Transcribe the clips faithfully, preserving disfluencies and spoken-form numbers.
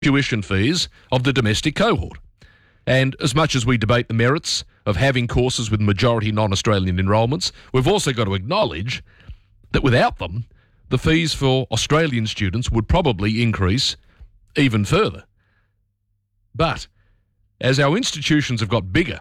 tuition fees of the domestic cohort. And as much as we debate the merits of having courses with majority non-Australian enrolments, we've also got to acknowledge that without them, the fees for Australian students would probably increase even further. But as our institutions have got bigger,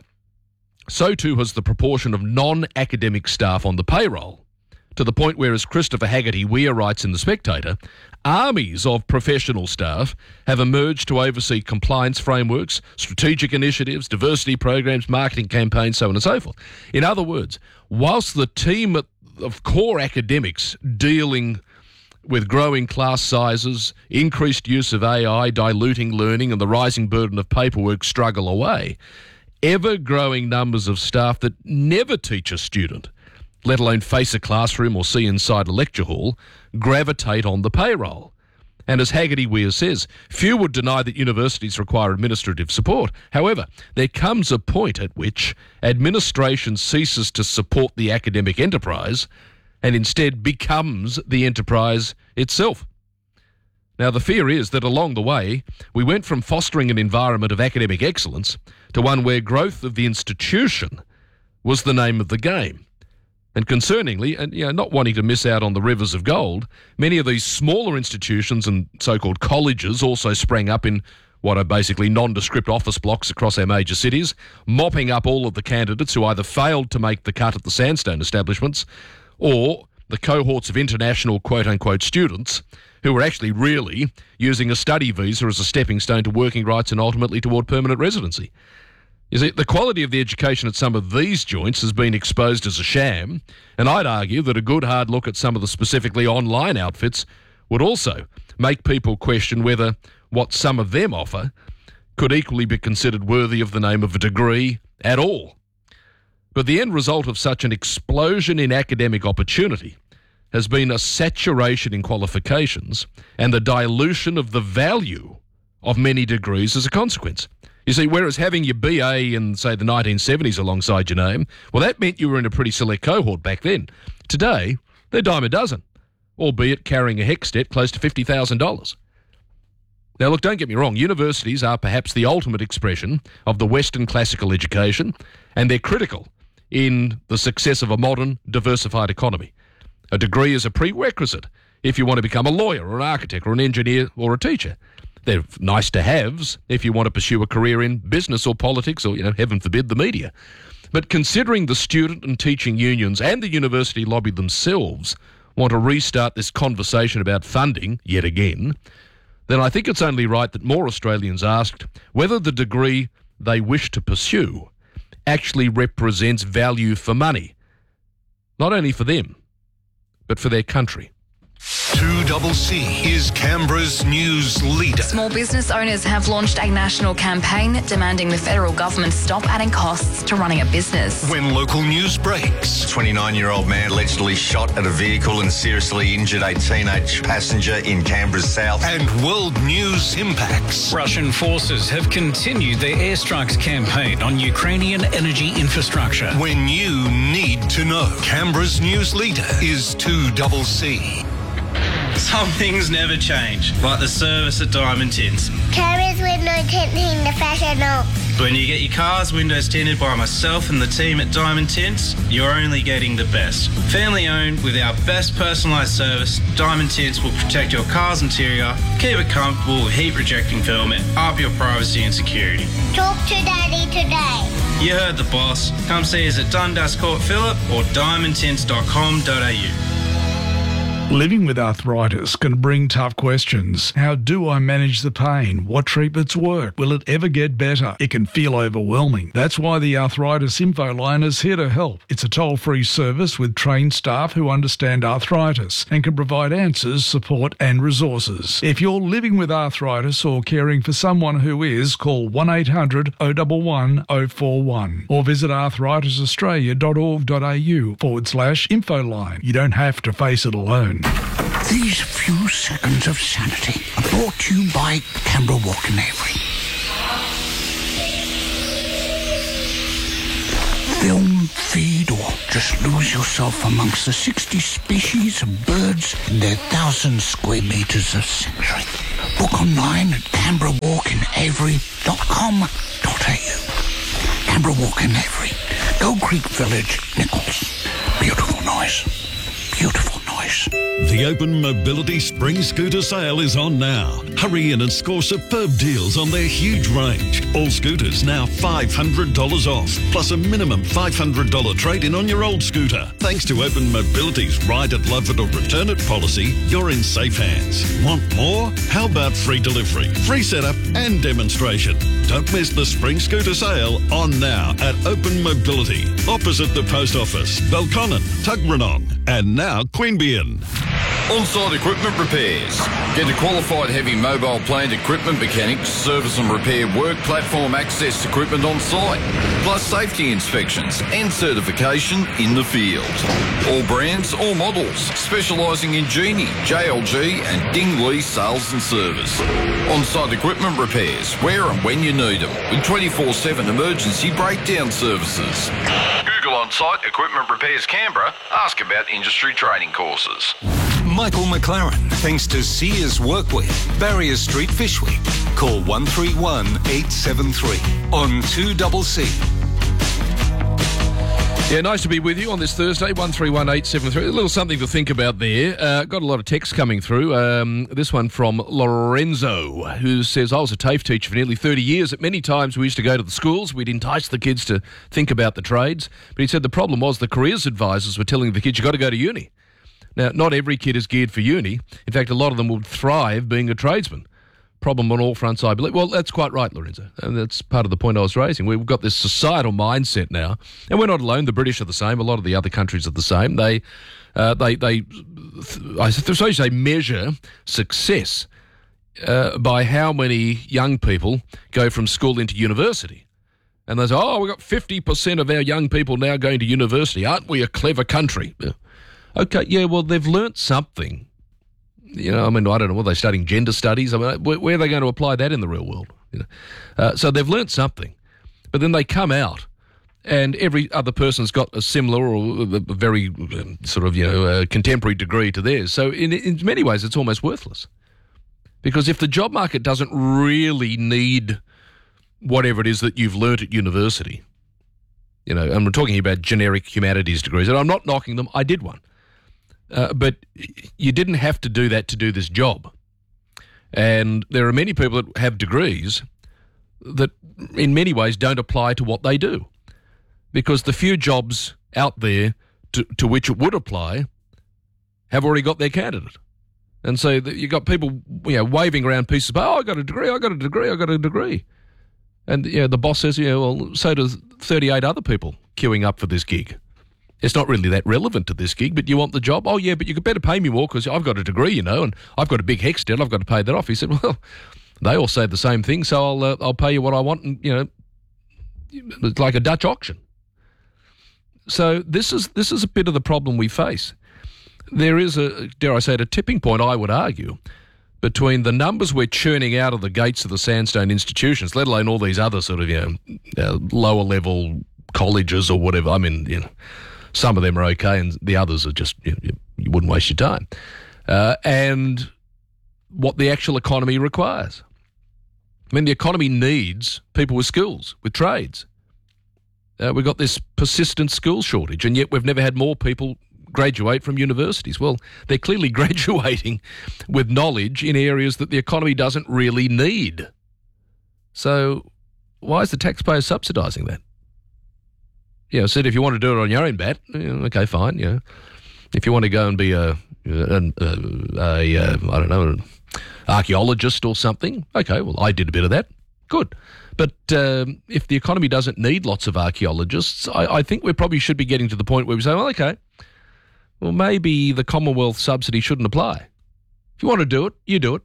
so too has the proportion of non-academic staff on the payroll, to the point where, as Christopher Haggerty-Weir writes in The Spectator, armies of professional staff have emerged to oversee compliance frameworks, strategic initiatives, diversity programs, marketing campaigns, so on and so forth. In other words, whilst the team of core academics dealing with growing class sizes, increased use of A I, diluting learning, and the rising burden of paperwork struggle away, ever-growing numbers of staff that never teach a student, let alone face a classroom or see inside a lecture hall, gravitate on the payroll. And as Haggerty-Weir says, few would deny that universities require administrative support. However, there comes a point at which administration ceases to support the academic enterprise and instead becomes the enterprise itself. Now, the fear is that along the way, we went from fostering an environment of academic excellence to one where growth of the institution was the name of the game. And concerningly, and you know, not wanting to miss out on the rivers of gold, many of these smaller institutions and so-called colleges also sprang up in what are basically nondescript office blocks across our major cities, mopping up all of the candidates who either failed to make the cut at the Sandstone establishments or the cohorts of international quote-unquote students who were actually really using a study visa as a stepping stone to working rights and ultimately toward permanent residency. You see, the quality of the education at some of these joints has been exposed as a sham, and I'd argue that a good hard look at some of the specifically online outfits would also make people question whether what some of them offer could equally be considered worthy of the name of a degree at all. But the end result of such an explosion in academic opportunity has been a saturation in qualifications and the dilution of the value of many degrees as a consequence. You see, whereas having your B A in, say, the nineteen seventies alongside your name, well, that meant you were in a pretty select cohort back then. Today, they're dime a dozen, albeit carrying a HECS debt close to fifty thousand dollars. Now, look, don't get me wrong, universities are perhaps the ultimate expression of the Western classical education, and they're critical in the success of a modern, diversified economy. A degree is a prerequisite if you want to become a lawyer or an architect or an engineer or a teacher. They're nice to haves if you want to pursue a career in business or politics or, you know, heaven forbid, the media. But considering the student and teaching unions and the university lobby themselves want to restart this conversation about funding yet again, then I think it's only right that more Australians asked whether the degree they wish to pursue actually represents value for money, not only for them, but for their country. two C C is Canberra's news leader. Small business owners have launched a national campaign demanding the federal government stop adding costs to running a business. When local news breaks, twenty-nine-year-old man allegedly shot at a vehicle and seriously injured a teenage passenger in Canberra's south. And world news impacts. Russian forces have continued their airstrikes campaign on Ukrainian energy infrastructure. When you need to know, Canberra's news leader is two C C. Some things never change, like the service at Diamond Tints. Carers window tinting professional. When you get your car's windows tinted by myself and the team at Diamond Tints, you're only getting the best. Family owned with our best personalised service, Diamond Tints will protect your car's interior, keep it comfortable with heat rejecting film and up your privacy and security. Talk to Daddy today. You heard the boss. Come see us at Dundas Court Phillip or diamond tints dot com dot a u. Living with arthritis can bring tough questions. How do I manage the pain? What treatments work? Will it ever get better? It can feel overwhelming. That's why the Arthritis Info Line is here to help. It's a toll-free service with trained staff who understand arthritis and can provide answers, support and resources. If you're living with arthritis or caring for someone who is, call one eight hundred oh one one oh four one or visit arthritis australia dot org dot a u forward slash info line. You don't have to face it alone. These few seconds of sanity are brought to you by Canberra Walker Avery. Film feed or just lose yourself amongst the sixty species of birds in their thousand square metres of sanctuary. Book online at canberra walk in avery dot com dot a u. Canberra Walk in Avery, Gold Creek Village, Nichols. Beautiful noise. Beautiful noise. The Open Mobility Spring Scooter Sale is on now. Hurry in and score superb deals on their huge range. All scooters now five hundred dollars off, plus a minimum five hundred dollars trade-in on your old scooter. Thanks to Open Mobility's Ride it, Love it or Return it policy, you're in safe hands. Want more? How about free delivery, free setup and demonstration? Don't miss the Spring Scooter Sale on now at Open Mobility, opposite the Post Office, Belconnen, Tuggeranong, and now Queanbeyan. On-site equipment repairs. Get a qualified heavy mobile plant equipment mechanic to service and repair work platform access equipment on site, plus safety inspections and certification in the field. All brands, all models, specialising in Genie, J L G and Ding Lee sales and service. On-site equipment repairs, where and when you need them, with twenty-four seven emergency breakdown services. Google On-Site Equipment Repairs Canberra. Ask about industry training courses. Michael McLaren, thanks to Sears Workwear, Barrier Street, Fishwick. Call one three one eight seven three on two C C. Yeah, nice to be with you on this Thursday, one three one eight seven three. A little something to think about there. Uh, got a lot of texts coming through. Um, this one from Lorenzo, who says, I was a TAFE teacher for nearly thirty years. At many times we used to go to the schools. We'd entice the kids to think about the trades. But he said the problem was the careers advisors were telling the kids, you've got to go to uni. Now, not every kid is geared for uni. In fact, a lot of them would thrive being a tradesman. Problem on all fronts, I believe. Well, that's quite right, Lorenzo. And that's part of the point I was raising. We've got this societal mindset now, and we're not alone. The British are the same. A lot of the other countries are the same. They, uh, they, they, I suppose they measure success uh, by how many young people go from school into university. And they say, oh, we've got fifty percent of our young people now going to university. Aren't we a clever country? Yeah. Okay, yeah, well, they've learnt something. You know, I mean, I don't know, were they studying gender studies? I mean, where, where are they going to apply that in the real world? You know? uh, so they've learnt something, but then they come out and every other person's got a similar or a very um, sort of, you know, uh, contemporary degree to theirs. So in, in many ways, it's almost worthless. Because if the job market doesn't really need whatever it is that you've learnt at university, you know, and we're talking about generic humanities degrees, and I'm not knocking them, I did one. Uh, but you didn't have to do that to do this job. And there are many people that have degrees that in many ways don't apply to what they do, because the few jobs out there to, to which it would apply have already got their candidate. And so you've got people, you know, waving around pieces of, oh, I got a degree, I got a degree, I got a degree. And you know, the boss says, yeah, well, so does thirty-eight other people queuing up for this gig. It's not really that relevant to this gig, but you want the job? Oh, yeah, but you could better pay me more because I've got a degree, you know, and I've got a big HECS debt. I've got to pay that off. He said, well, they all say the same thing, so I'll uh, I'll pay you what I want, and, you know, it's like a Dutch auction. So this is this is a bit of the problem we face. There is a, dare I say it, a tipping point, I would argue, between the numbers we're churning out of the gates of the Sandstone institutions, let alone all these other sort of, you know, uh, lower level colleges or whatever. I mean, you know, some of them are okay, and the others are just, you, you, you wouldn't waste your time. Uh, and what the actual economy requires. I mean, the economy needs people with skills, with trades. Uh, we've got this persistent skill shortage, and yet we've never had more people graduate from universities. Well, they're clearly graduating with knowledge in areas that the economy doesn't really need. So why is the taxpayer subsidising that? You know, said if you want to do it on your own bat, you know, okay, fine. You know, if you want to go and be a, a, a, a I don't know, an archaeologist or something, okay, well, I did a bit of that. Good. But um, if the economy doesn't need lots of archaeologists, I, I think we probably should be getting to the point where we say, well, okay, well, maybe the Commonwealth subsidy shouldn't apply. If you want to do it, you do it.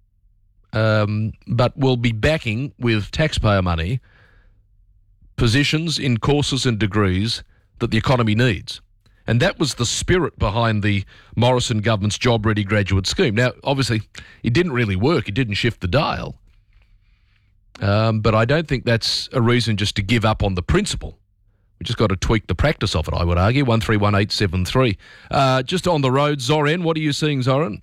Um, but we'll be backing with taxpayer money positions in courses and degrees that the economy needs. And that was the spirit behind the Morrison government's Job Ready Graduate Scheme. Now, obviously, it didn't really work. It didn't shift the dial. Um, but I don't think that's a reason just to give up on the principle. We just got to tweak the practice of it, I would argue. one three one eight seven three. Uh, just on the road, Zoran, what are you seeing, Zoran?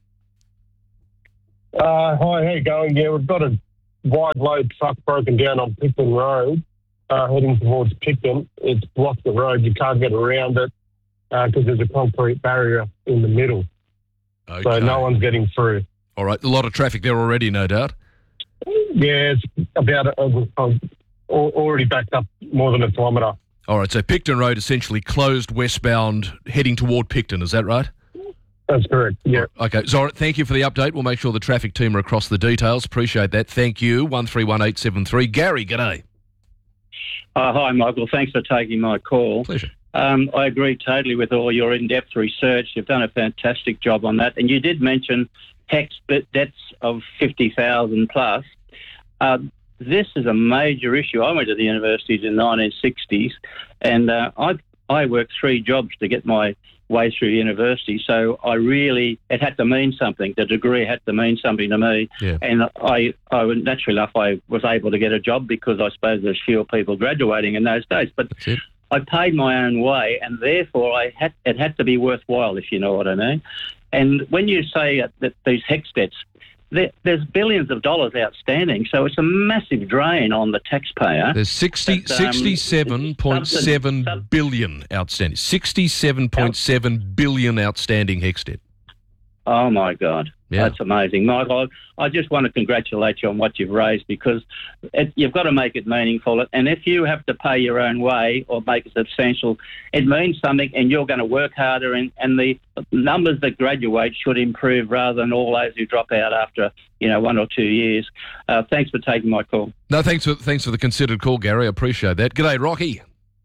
Uh, hi, how you going? Yeah, we've got a wide load truck broken down on Picton Road, uh, heading towards Picton. It's blocked the road. You can't get around it because uh, there's a concrete barrier in the middle. Okay. So no one's getting through. All right, a lot of traffic there already, no doubt. Yeah, it's about uh, uh, already backed up more than a kilometre. All right, so Picton Road essentially closed westbound heading toward Picton, is that right? That's correct, yeah. Okay, Zoran, thank you for the update. We'll make sure the traffic team are across the details. Appreciate that. Thank you. one three one eight seven three. Gary, g'day. Uh, hi, Michael. Thanks for taking my call. Pleasure. Um, I agree totally with all your in-depth research. You've done a fantastic job on that. And you did mention tax debts of fifty thousand plus. Uh, this is a major issue. I went to the universities in the nineteen sixties, and uh, I I worked three jobs to get my way through university. So I really, it had to mean something. The degree had to mean something to me. Yeah. And I, I would, naturally enough, I was able to get a job because I suppose there's fewer people graduating in those days. But I paid my own way, and therefore I had, it had to be worthwhile, if you know what I mean. And when you say that these HECS debts, there, there's billions of dollars outstanding, so it's a massive drain on the taxpayer. There's sixty, but, um, sixty-seven point seven sub- billion outstanding. sixty-seven point seven billion outstanding HECS debt. Oh, my God. Yeah. That's amazing. Michael, I just want to congratulate you on what you've raised, because it, you've got to make it meaningful. And if you have to pay your own way or make it substantial, it means something, and you're going to work harder, and, and the numbers that graduate should improve rather than all those who drop out after, you know, one or two years. Uh, thanks for taking my call. No, thanks for thanks for the considered call, Gary. I appreciate that. G'day, Rocky.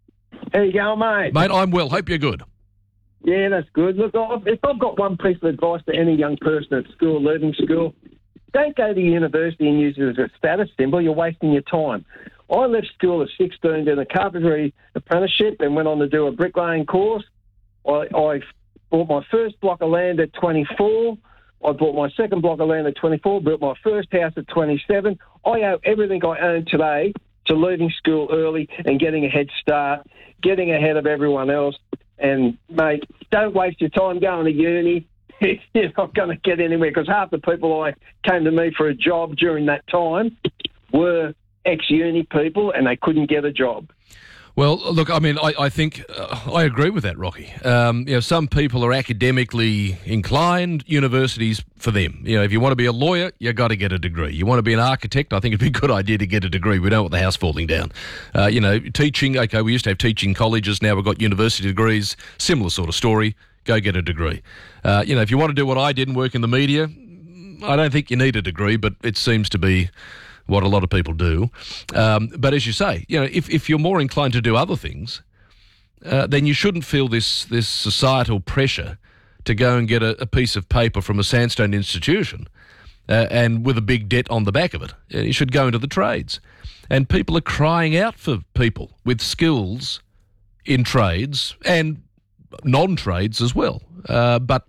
How you going, mate? Mate, I'm well. Hope you're good. Yeah, that's good. Look, I've, if I've got one piece of advice to any young person at school, leaving school, don't go to university and use it as a status symbol. You're wasting your time. I left school at sixteen, did a carpentry apprenticeship, and went on to do a bricklaying course. I, I bought my first block of land at twenty-four. I bought my second block of land at twenty-four, built my first house at twenty-seven. I owe everything I own today to leaving school early and getting a head start, getting ahead of everyone else. And, mate, don't waste your time going to uni. You're not going to get anywhere, because half the people I came to me for a job during that time were ex-uni people, and they couldn't get a job. Well, look, I mean, I, I think uh, I agree with that, Rocky. Um, you know, some people are academically inclined, universities for them. You know, if you want to be a lawyer, you got to get a degree. You want to be an architect, I think it'd be a good idea to get a degree. We don't want the house falling down. Uh, you know, teaching, okay, we used to have teaching colleges, now we've got university degrees, similar sort of story. Go get a degree. Uh, you know, if you want to do what I did and work in the media, I don't think you need a degree, but it seems to be what a lot of people do. Um, but as you say, you know, if, if you're more inclined to do other things, uh, then you shouldn't feel this this societal pressure to go and get a, a piece of paper from a sandstone institution uh, and with a big debt on the back of it. You should go into the trades. And people are crying out for people with skills in trades and non-trades as well. Uh, but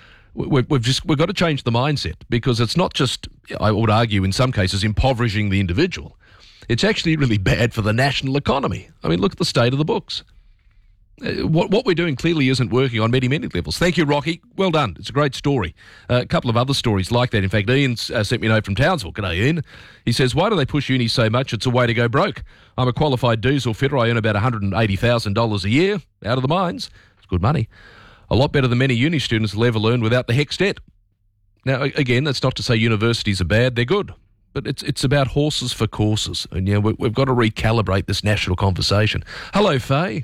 We've just we've got to change the mindset, because it's not just, I would argue, in some cases, impoverishing the individual. It's actually really bad for the national economy. I mean, look at the state of the books. Uh, what what we're doing clearly isn't working on many, many levels. Thank you, Rocky. Well done. It's a great story. Uh, a couple of other stories like that. In fact, Ian uh, sent me a note from Townsville. G'day, Ian. He says, why do they push uni so much? It's a way to go broke. I'm a qualified diesel fitter. I earn about one hundred eighty thousand dollars a year out of the mines. It's good money. A lot better than many uni students will ever learn without the HECS debt. Now, again, that's not to say universities are bad. They're good. But it's it's about horses for courses. And, you know, we, we've got to recalibrate this national conversation. Hello, Faye.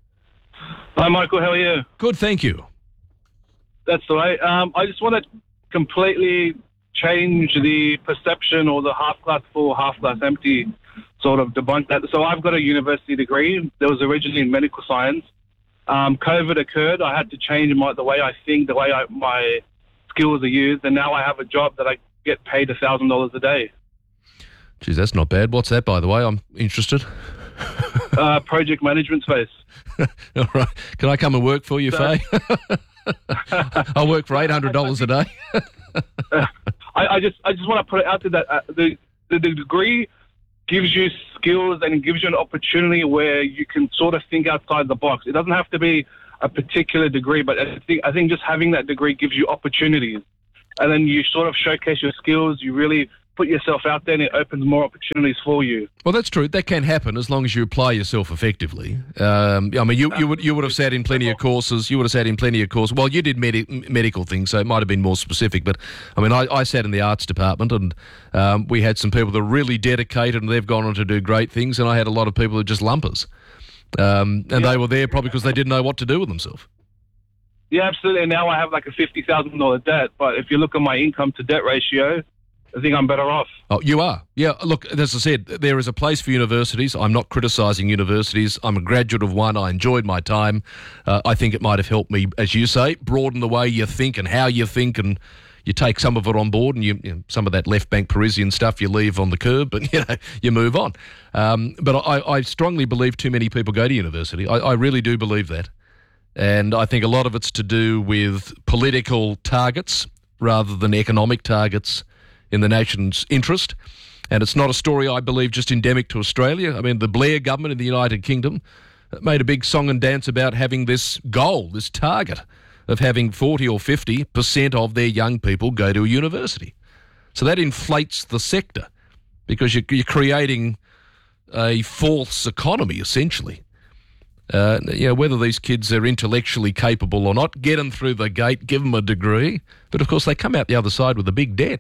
Hi, Michael. How are you? Good, thank you. That's the way. Um, I just want to completely change the perception, or the half glass full, half glass empty sort of debunk that. So I've got a university degree that was originally in medical science. Um, COVID occurred. I had to change my, the way I think, the way I, my skills are used, and now I have a job that I get paid one thousand dollars a day. Geez, that's not bad. What's that, by the way? I'm interested. uh, project management space. All right. Can I come and work for you, so, Faye? I'll work for eight hundred dollars a day. uh, I, I just I just want to put it out there that uh, the, the the degree gives you skills and it gives you an opportunity where you can sort of think outside the box. It doesn't have to be a particular degree, but I think, I think just having that degree gives you opportunities. And then you sort of showcase your skills, you really put yourself out there and it opens more opportunities for you. Well, that's true. That can happen as long as you apply yourself effectively. Um, I mean, you, you would you would have sat in plenty of courses. You would have sat in plenty of courses. Well, you did medi- medical things, so it might have been more specific. But, I mean, I, I sat in the arts department and um, we had some people that are really dedicated and they've gone on to do great things, and I had a lot of people that are just lumpers. Um, and yeah. they were there probably because they didn't know what to do with themselves. Yeah, absolutely. And now I have like a fifty thousand dollars debt, but if you look at my income to debt ratio, I think I'm better off. Oh, you are? Yeah, look, as I said, there is a place for universities. I'm not criticising universities. I'm a graduate of one. I enjoyed my time. Uh, I think it might have helped me, as you say, broaden the way you think and how you think, and you take some of it on board, and you, you know, some of that left bank Parisian stuff you leave on the curb, but you know, you move on. Um, but I, I strongly believe too many people go to university. I, I really do believe that. And I think a lot of it's to do with political targets rather than economic targets in the nation's interest. And it's not a story, I believe, just endemic to Australia. I mean, the Blair government in the United Kingdom made a big song and dance about having this goal, this target of having forty or fifty percent of their young people go to a university. So that inflates the sector because you're, you're creating a false economy, essentially. Uh, you know, whether these kids are intellectually capable or not, get them through the gate, give them a degree. But, of course, they come out the other side with a big debt.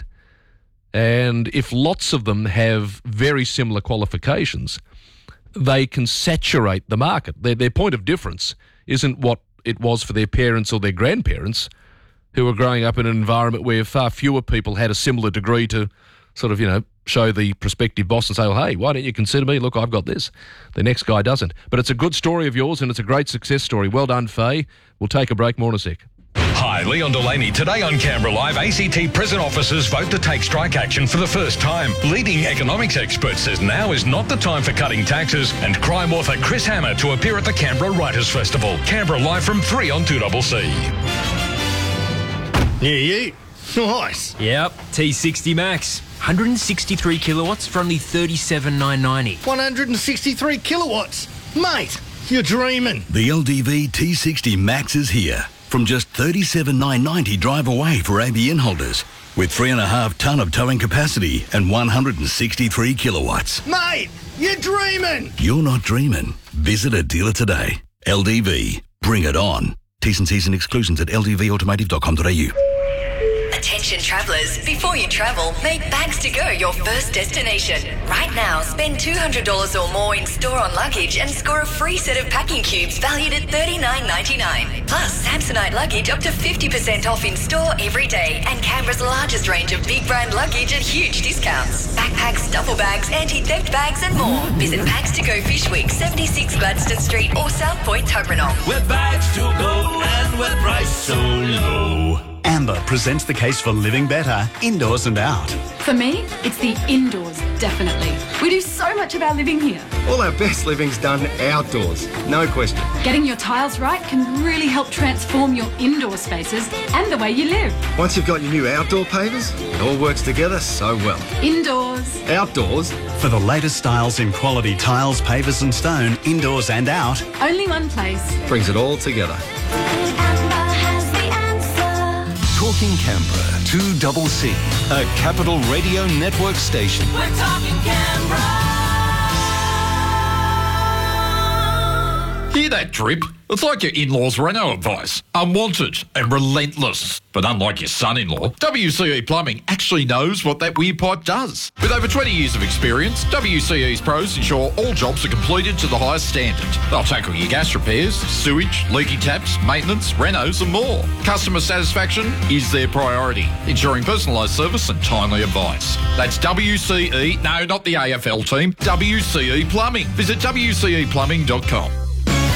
And if lots of them have very similar qualifications, they can saturate the market. Their, their point of difference isn't what it was for their parents or their grandparents who were growing up in an environment where far fewer people had a similar degree to sort of, you know, show the prospective boss and say, well, hey, why don't you consider me? Look, I've got this. The next guy doesn't. But it's a good story of yours and it's a great success story. Well done, Faye. We'll take a break. More in a sec. Hi, Leon Delaney. Today on Canberra Live, A C T prison officers vote to take strike action for the first time. Leading economics expert says now is not the time for cutting taxes, and crime author Chris Hammer to appear at the Canberra Writers' Festival. Canberra Live from three on two C C. Yeah, yeah. Nice. Yep, T sixty Max. one hundred sixty-three kilowatts for only thirty-seven thousand nine hundred ninety. one hundred sixty-three kilowatts? Mate, you're dreaming. The L D V T sixty Max is here. From just thirty-seven thousand nine hundred ninety drive away for A B N holders. With three and a half tonne of towing capacity and one hundred sixty-three kilowatts. Mate, you're dreaming. You're not dreaming. Visit a dealer today. L D V. Bring it on. T's and C's and exclusions at l d v automotive dot com dot a u. Attention travellers, before you travel, make Bags to Go your first destination. Right now, spend two hundred dollars or more in store on luggage and score a free set of packing cubes valued at thirty-nine ninety-nine. Plus, Samsonite luggage up to fifty percent off in store every day, and Canberra's largest range of big brand luggage at huge discounts. Backpacks, duffel bags, anti-theft bags and more. Visit Bags to Go Fish Week, seventy-six Gladstone Street or South Point Tuggeranong. With Bags to Go and with price so low. Amber presents the case for living better, indoors and out. For me, it's the indoors, definitely. We do so much of our living here. All our best living's done outdoors, no question. Getting your tiles right can really help transform your indoor spaces and the way you live. Once you've got your new outdoor pavers, it all works together so well. Indoors. Outdoors. For the latest styles in quality tiles, pavers and stone, indoors and out. Only one place. Brings it all together. Talking Canberra, two C C, a Capital Radio Network station. We're talking Canberra. Hear that drip? It's like your in-laws' reno advice. Unwanted and relentless. But unlike your son-in-law, W C E Plumbing actually knows what that weird pipe does. With over twenty years of experience, W C E's pros ensure all jobs are completed to the highest standard. They'll tackle your gas repairs, sewage, leaky taps, maintenance, renos and more. Customer satisfaction is their priority, ensuring personalised service and timely advice. That's W C E, no, not the A F L team, W C E Plumbing. Visit w c e plumbing dot com.